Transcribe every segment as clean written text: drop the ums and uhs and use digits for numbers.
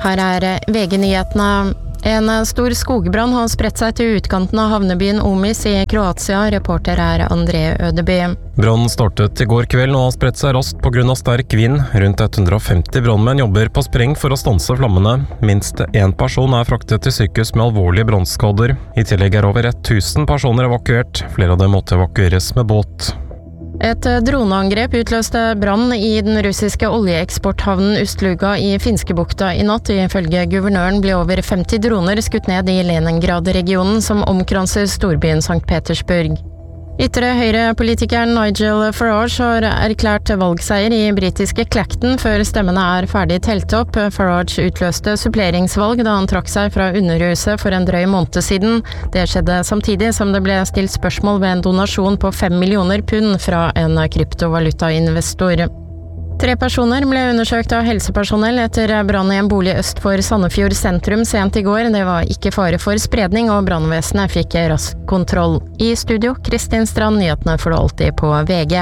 Her VG-nyhetene. En stor skogbrann har spredt seg til utkanten av havnebyen Omis i Kroatia. Reporter André Ødeby. Brannen startet i går kveld og har spredt seg raskt på grunn av sterk vind. Rundt 150 brannmenn jobber på spreng for å stanse flammene. Minst én person fraktet til sykehus med alvorlige brannskader. I tillegg over 1000 personer evakuert. Flere av dem måtte evakueres med båt. Et droneangrep utløste brann i den russiske oljeeksporthavnen Ust-Luga i Finskebukta i natt. Ifølge guvernøren ble over 50 droner skutt ned i Leningrad-regionen som omkranser storbyen St. Petersburg. Ytre høyre-politikeren Nigel Farage har erklært valgseier i britiske Clacton før stemmene ferdig telt opp. Farage utløste suppleringsvalg da han trakk seg fra underhuset for en drøy måned siden. Det skjedde samtidig som det ble stilt spørsmål ved en donasjon på 5 millioner pund fra en kryptovalutainvestor. 3 personer ble undersøkt av helsepersonell etter brann i en bolig øst for Sandefjord sentrum sent i går. Det var ikke fare for spredning, og brannvesenet fikk rask kontroll. I studio, Kristin Strand, nyhetene får du alltid på VG.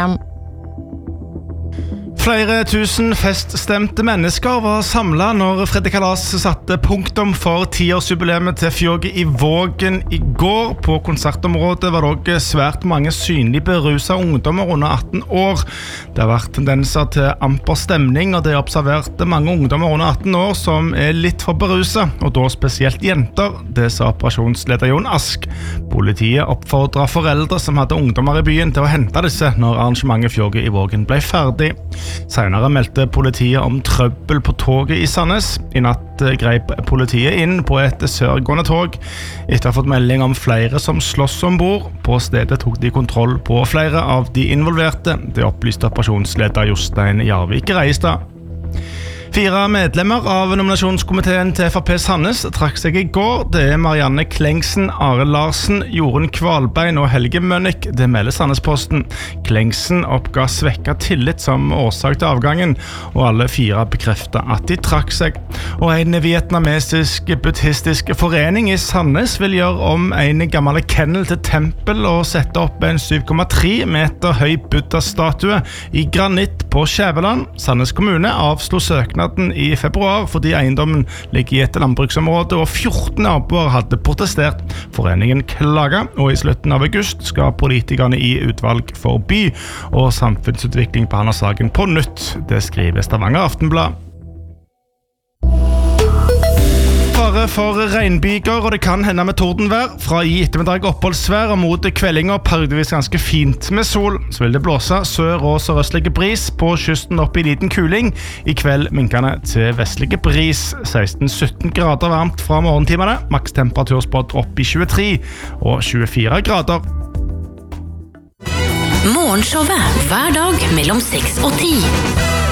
Flere tusen feststemte mennesker var samlet når Freddy Kalas satte punktum for 10-årsjubileet til Fjoget i Vågen i går. På konsertområdet var det også svært mange synlig beruset ungdommer under 18 år. Det har vært tendenser til amper stemning, og det er observert mange ungdommer under 18 år som litt for beruset, og da spesielt jenter. Det sa operasjonsleder Jon Ask. Politiet oppfordret foreldre som hadde ungdommer i byen til å hente disse når arrangementet Fjoget i Vågen ble ferdig. Senere meldte politiet om trøbbel på toget i Sandnes. I natt greip politiet inn på et sørgående tog etter å ha fått melding om flere som slåss ombord. På stedet tok de kontroll på flere av de involverte. Det opplyste operasjonsleder Jostein Jarvik Reistad. 4 medlemmer av nominasjonskomiteen til FrP Sandnes trakk seg i går. Det Marianne Klengsen, Are Larsen, Jorunn Kvalbein og Helge Mønnik. Det melder Sandnesposten. Klengsen oppga svekket tillit som årsak til avgangen, og alle 4 bekreftet at de trakk seg. Og en vietnamesisk buddhistisk forening i Sandnes vil gjøre om en gammel kennel til tempel og sette opp en 7,3 meter høy Buddha-statue i granitt på Skjæveland. Sandnes kommune avslo søknaden i februar fordi eiendommen ligger i et landbruksområde og 14 naboer hadde protestert. Foreningen klaget, og i slutten av august skal politikerne i utvalg for by og samfunnsutvikling behandle saken på nytt. Det skriver Stavanger Aftenblad. Fare for regnbyger, og det kan hende med tordenvær. Fra i ettermiddag oppholdsvær og mot kvelding og periodevis ganske fint med sol. Så vil det blåse sør- og sørøstlige bris, på kysten opp i liten kuling. I kveld minkende til vestlige bris. 16-17 grader varmt fra morgentimene. Makstemperatur spådd opp i 23 og 24 grader. Morgenshowet hver dag mellom 6 og 10.